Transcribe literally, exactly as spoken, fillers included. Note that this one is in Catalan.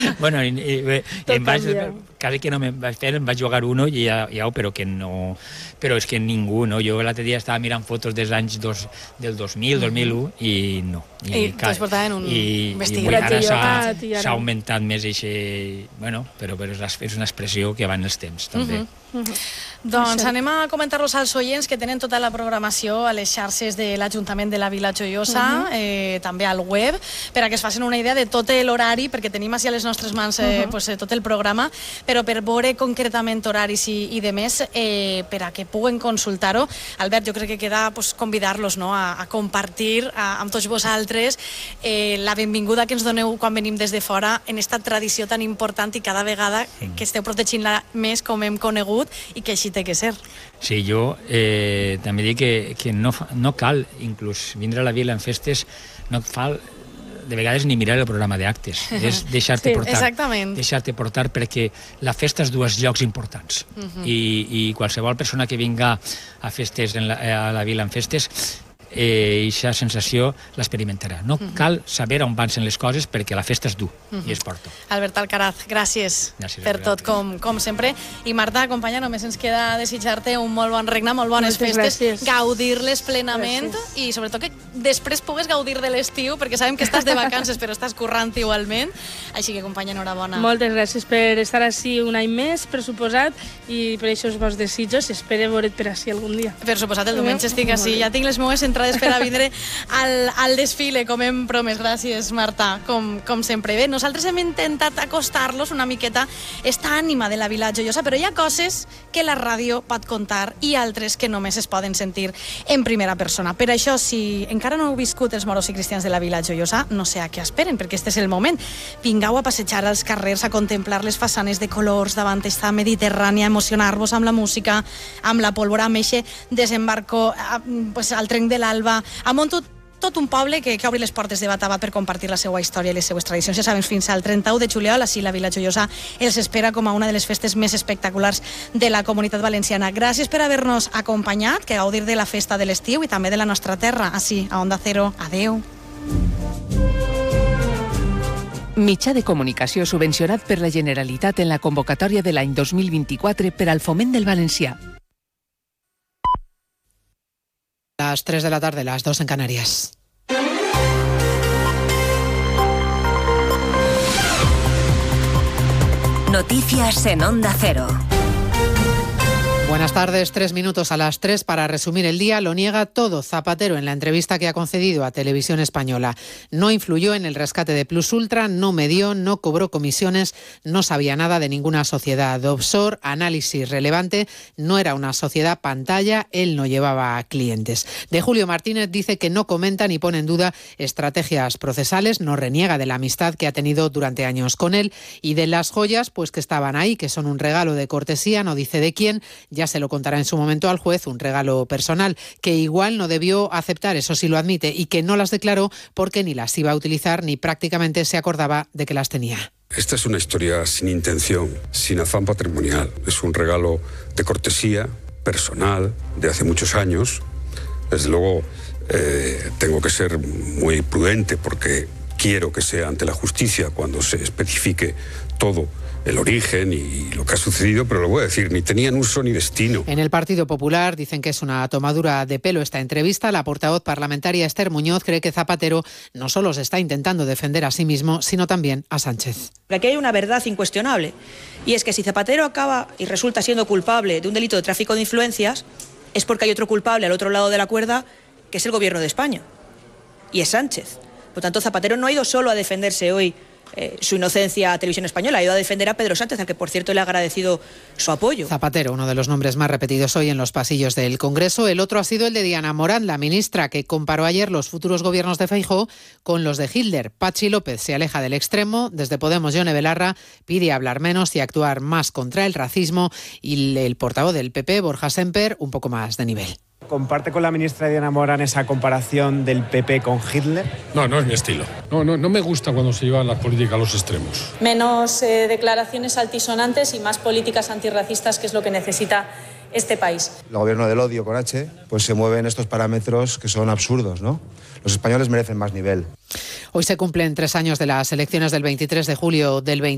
Bueno, i, i, em vaig, cada que no me'n vaig fer em vaig jugar uno i ja, ja però que no... Però és que ningú, no? Jo l'altre dia estava mirant fotos dels anys dos, del dos mil, dos mil u i no. I, I tots portaven un i, vestit. I ara s'ha augmentat més eixe... Bueno, però, però és una expressió que va en els temps, també. Uh-huh. Uh-huh. Doncs anem a comentar-los als oients que tenen tota la programació a les xarxes de l'Ajuntament de la Vila Joiosa, uh-huh. eh, també al web, per a que es facin una idea de tot l'horari, perquè tenim així a les nostres mans eh, uh-huh. pues, eh, tot el programa, però per veure concretament horaris i, i de més, eh, per a que puguen consultar-ho. Albert, jo crec que queda pues, convidar-los, no?, a, a compartir a, amb tots vosaltres eh, la benvinguda que ens doneu quan venim des de fora en esta tradició tan important i cada vegada que esteu protegint-la més com hem conegut i que així té que ser. Sí, jo eh, també dic que, que no, no cal inclús vindre a la vila en festes, no cal de vegades ni mirar el programa d'actes, és deixar-te sí, portar, deixar-te portar perquè la festa és dos llocs importants uh-huh. I, i qualsevol persona que vinga a festes en la, a la vila en festes eh, aquesta sensació l'experimentarà. No uh-huh. cal saber on van ser les coses perquè la festa és dur uh-huh. i es porta. Albert Alcaraz, gràcies, gràcies per gràcies. tot com, com sempre. I Marta, companya, només ens queda desitjar-te un molt bon regne, molt bones Moltes festes, gràcies. gaudir-les plenament gràcies. i sobretot que després pugues gaudir de l'estiu, perquè sabem que estàs de vacances però estàs currant igualment. Així que, companya, enhorabona. Moltes gràcies per estar així un any més, per suposat, i per això els vostres desitjos. Espero veure't per així algun dia. Per suposat, el diumenge estic així. Ja tinc les meves entrades per a vindre al, al desfile, com hem promès. Gràcies, Marta, com, com sempre. Bé, nosaltres hem intentat acostar-los una miqueta esta ànima de la Vila Joiosa, però hi ha coses que la ràdio pot contar i altres que només es poden sentir en primera persona. Per això, si encara no heu viscut els moros i cristians de la Vila Joiosa, no sé a què esperen, perquè este és el moment. Vingueu a passejar als carrers, a contemplar les façanes de colors davant esta Mediterrània, emocionar-vos amb la música, amb la pólvora, amb eixe desembarco pues, al tren de l'Alba, a Montot, tot un poble que, que obri les portes de bat a bat per compartir la seva història i les seues tradicions. Ja sabem, fins al trenta-u de juliol, així la Vila Joiosa els espera com a una de les festes més espectaculars de la Comunitat Valenciana. Gràcies per haver-nos acompanyat, que gaudir de la festa de l'estiu i també de la nostra terra, així, a Onda Cero. Adeu. Mitjà de comunicació subvencionat per la Generalitat en la convocatòria de l'any dos mil vint-i-quatre per al foment del valencià. Las tres de la tarde, las dos en Canarias. Noticias en Onda Cero. Buenas tardes, tres minutos a las tres para resumir el día. Lo niega todo Zapatero en la entrevista que ha concedido a Televisión Española. No influyó en el rescate de Plus Ultra, no medió, no cobró comisiones, no sabía nada de ninguna sociedad offshore, análisis relevante, no era una sociedad pantalla, él no llevaba clientes. De Julio Martínez dice que no comenta ni pone en duda estrategias procesales, no reniega de la amistad que ha tenido durante años con él y de las joyas, pues que estaban ahí, que son un regalo de cortesía, no dice de quién. Ya se lo contará en su momento al juez, un regalo personal que igual no debió aceptar, eso sí lo admite, y que no las declaró porque ni las iba a utilizar ni prácticamente se acordaba de que las tenía. Esta es una historia sin intención, sin afán patrimonial. Es un regalo de cortesía, personal, de hace muchos años. Desde luego eh, tengo que ser muy prudente porque quiero que sea ante la justicia cuando se especifique todo el origen y lo que ha sucedido, pero lo voy a decir, ni tenían uso ni destino. En el Partido Popular dicen que es una tomadura de pelo esta entrevista. La portavoz parlamentaria Esther Muñoz cree que Zapatero no solo se está intentando defender a sí mismo, sino también a Sánchez. Aquí hay una verdad incuestionable, y es que si Zapatero acaba y resulta siendo culpable de un delito de tráfico de influencias, es porque hay otro culpable al otro lado de la cuerda, que es el Gobierno de España, y es Sánchez. Por tanto, Zapatero no ha ido solo a defenderse hoy Eh, su inocencia a Televisión Española, ha ido a defender a Pedro Sánchez, al que por cierto le ha agradecido su apoyo. Zapatero, uno de los nombres más repetidos hoy en los pasillos del Congreso. El otro ha sido el de Diana Morán, la ministra que comparó ayer los futuros gobiernos de Feijóo con los de Hilder. Patxi López se aleja del extremo. Desde Podemos, Yone Belarra pide hablar menos y actuar más contra el racismo, y el portavoz del P P, Borja Semper, un poco más de nivel. ¿Comparte con la ministra Diana Morán esa comparación del P P con Hitler? No, no es mi estilo. No, no, no me gusta cuando se lleva la política a los extremos. Menos eh, declaraciones altisonantes y más políticas antirracistas, que es lo que necesita este país. El gobierno del odio con H pues se mueve en estos parámetros que son absurdos, ¿no? Los españoles merecen más nivel. Hoy se cumplen tres años de las elecciones del veintitrés de julio del veinte.